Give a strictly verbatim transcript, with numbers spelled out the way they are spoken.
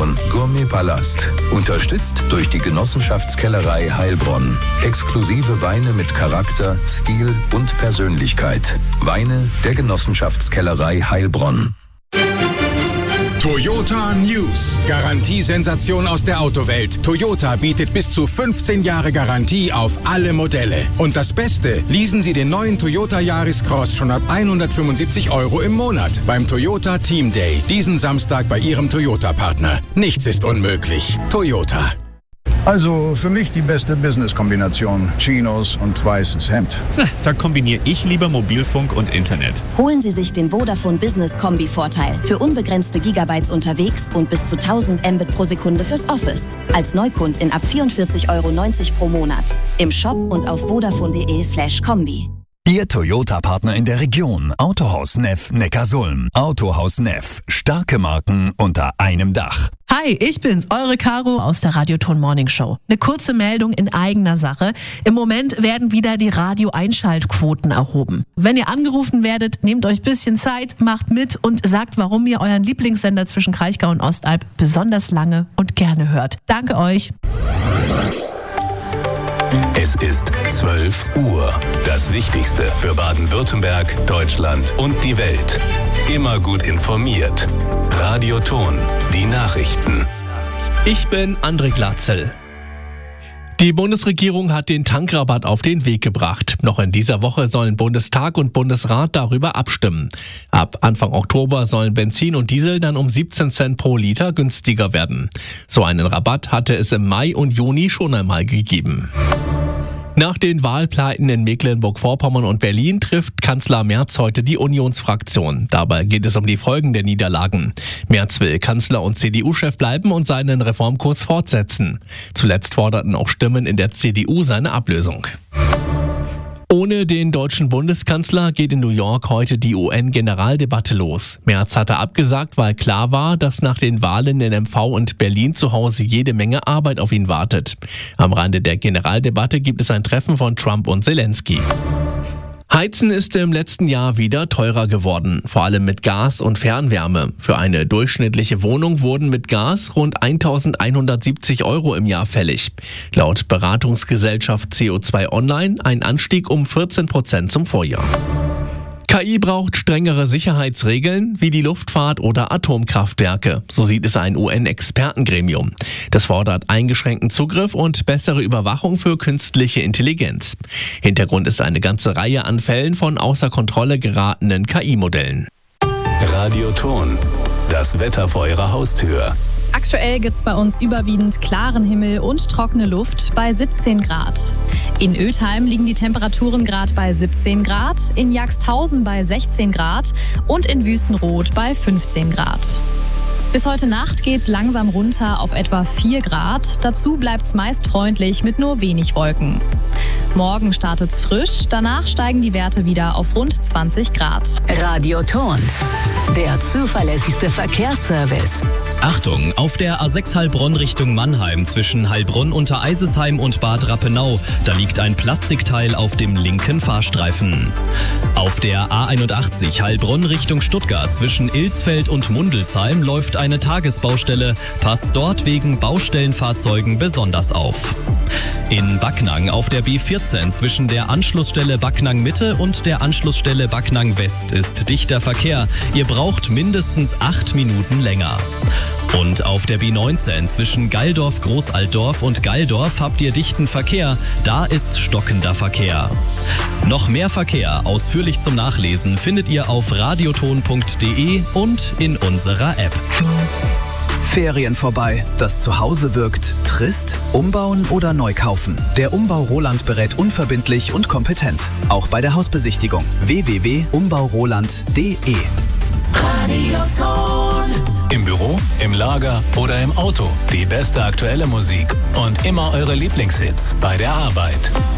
Region Gourmet Palast. Unterstützt durch die Genossenschaftskellerei Heilbronn. Exklusive Weine mit Charakter, Stil und Persönlichkeit. Weine der Genossenschaftskellerei Heilbronn. Toyota News. Garantiesensation aus der Autowelt. Toyota bietet bis zu fünfzehn Jahre Garantie auf alle Modelle. Und das Beste, leasen Sie den neuen Toyota Yaris Cross schon ab hundertfünfundsiebzig Euro im Monat beim Toyota Team Day. Diesen Samstag bei Ihrem Toyota-Partner. Nichts ist unmöglich. Toyota. Also für mich die beste Business-Kombination. Chinos und weißes Hemd. Da kombiniere ich lieber Mobilfunk und Internet. Holen Sie sich den Vodafone Business Kombi-Vorteil. Für unbegrenzte Gigabytes unterwegs und bis zu tausend Mbit pro Sekunde fürs Office. Als Neukundin ab vierundvierzig Euro neunzig pro Monat. Im Shop und auf vodafone.de slash Kombi. Ihr Toyota-Partner in der Region. Autohaus Neff Neckarsulm. Autohaus Neff. Starke Marken unter einem Dach. Hi, ich bin's, eure Caro aus der Radioton Morning Show. Eine kurze Meldung in eigener Sache. Im Moment werden wieder die Radio-Einschaltquoten erhoben. Wenn ihr angerufen werdet, nehmt euch ein bisschen Zeit, macht mit und sagt, warum ihr euren Lieblingssender zwischen Kraichgau und Ostalb besonders lange und gerne hört. Danke euch. Es ist zwölf Uhr. Das Wichtigste für Baden-Württemberg, Deutschland und die Welt. Immer gut informiert. Radioton, die Nachrichten. Ich bin André Glatzel. Die Bundesregierung hat den Tankrabatt auf den Weg gebracht. Noch in dieser Woche sollen Bundestag und Bundesrat darüber abstimmen. Ab Anfang Oktober sollen Benzin und Diesel dann um siebzehn Cent pro Liter günstiger werden. So einen Rabatt hatte es im Mai und Juni schon einmal gegeben. Nach den Wahlpleiten in Mecklenburg-Vorpommern und Berlin trifft Kanzler Merz heute die Unionsfraktion. Dabei geht es um die Folgen der Niederlagen. Merz will Kanzler und C D U-Chef bleiben und seinen Reformkurs fortsetzen. Zuletzt forderten auch Stimmen in der C D U seine Ablösung. Ohne den deutschen Bundeskanzler geht in New York heute die U N-Generaldebatte los. Merz hatte abgesagt, weil klar war, dass nach den Wahlen in M V und Berlin zu Hause jede Menge Arbeit auf ihn wartet. Am Rande der Generaldebatte gibt es ein Treffen von Trump und Zelensky. Heizen ist im letzten Jahr wieder teurer geworden, vor allem mit Gas und Fernwärme. Für eine durchschnittliche Wohnung wurden mit Gas rund eintausendeinhundertsiebzig Euro im Jahr fällig. Laut Beratungsgesellschaft C O zwei Online ein Anstieg um vierzehn Prozent zum Vorjahr. K I braucht strengere Sicherheitsregeln wie die Luftfahrt oder Atomkraftwerke. So sieht es ein U N-Expertengremium. Das fordert eingeschränkten Zugriff und bessere Überwachung für künstliche Intelligenz. Hintergrund ist eine ganze Reihe an Fällen von außer Kontrolle geratenen K I-Modellen. Radioton, das Wetter vor Ihrer Haustür. Aktuell gibt es bei uns überwiegend klaren Himmel und trockene Luft bei siebzehn Grad. In Ötheim liegen die Temperaturen gerade bei siebzehn Grad, in Jagsthausen bei sechzehn Grad und in Wüstenrot bei fünfzehn Grad. Bis heute Nacht geht's langsam runter auf etwa vier Grad. Dazu bleibt's meist freundlich mit nur wenig Wolken. Morgen startet's frisch, danach steigen die Werte wieder auf rund zwanzig Grad. Radioton, der zuverlässigste Verkehrsservice. Achtung, auf der A sechs Heilbronn Richtung Mannheim zwischen Heilbronn unter Eisesheim und Bad Rappenau. Da liegt ein Plastikteil auf dem linken Fahrstreifen. Auf der A einundachtzig Heilbronn Richtung Stuttgart zwischen Ilsfeld und Mundelsheim läuft eine Tagesbaustelle. Passt dort wegen Baustellenfahrzeugen besonders auf. In Backnang auf der B vierzehn zwischen der Anschlussstelle Backnang Mitte und der Anschlussstelle Backnang West ist dichter Verkehr. Ihr braucht mindestens acht Minuten länger. Und auf der B neunzehn zwischen Geildorf-Großaltdorf und Geildorf habt ihr dichten Verkehr. Da ist stockender Verkehr. Noch mehr Verkehr ausführlich zum Nachlesen findet ihr auf radioton punkt de und in unserer App. Ferien vorbei. Das Zuhause wirkt trist? Umbauen oder neu kaufen? Der Umbau Roland berät unverbindlich und kompetent. Auch bei der Hausbesichtigung. w w w punkt umbau roland punkt de. Radioton. Im Büro, im Lager oder im Auto. Die beste aktuelle Musik und immer eure Lieblingshits bei der Arbeit.